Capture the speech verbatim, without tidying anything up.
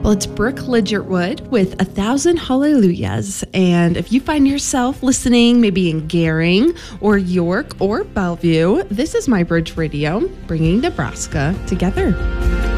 Well, it's Brooke Lidgertwood with A Thousand Hallelujahs. And if you find yourself listening maybe in Gering or York or Bellevue, this is My Bridge Radio, bringing Nebraska together.